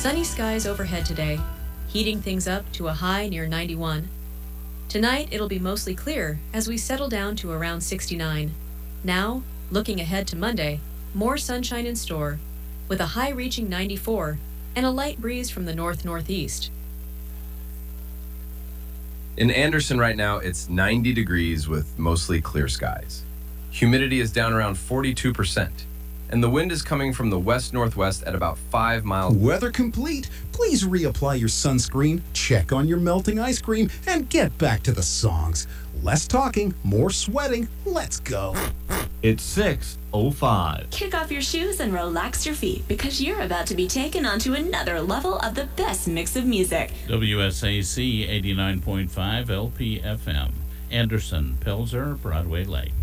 Sunny skies overhead today, heating things up to a high near 91. Tonight, it'll be mostly clear as we settle down to around 69. Now, looking ahead to Monday, more sunshine in store, with a high reaching 94 and a light breeze from the north-northeast. In Anderson right now, it's 90 degrees with mostly clear skies. Humidity is down around 42%, and the wind is coming from the west-northwest at about 5 miles. Weather complete. Please reapply your sunscreen, check on your melting ice cream, and get back to the songs. Less talking, more sweating. Let's go. It's 6:05. Kick off your shoes and relax your feet because you're about to be taken onto another level of the best mix of music. WSAC 89.5 LPFM, Anderson, Pelzer, Broadway Lake.